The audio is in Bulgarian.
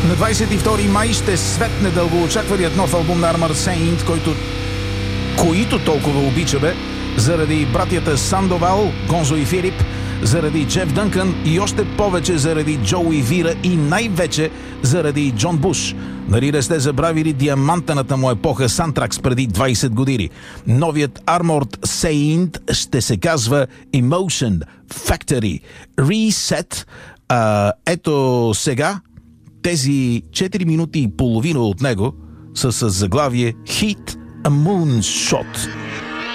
На 22 май ще светне дългоочакваният нов албум на Armored Saint, които толкова обичаме, заради братята Сандовал, Гонзо и Филип, заради Джеф Дънкън и още повече заради Джоуи Вира и най-вече заради Джон Буш. Нали не сте забравили диамантената му епоха Сантракс преди 20 години. Новият Armored Saint ще се казва Emotion Factory Reset. Ето сега тези 4 минути и половина от него са с заглавие Hit a Moonshot.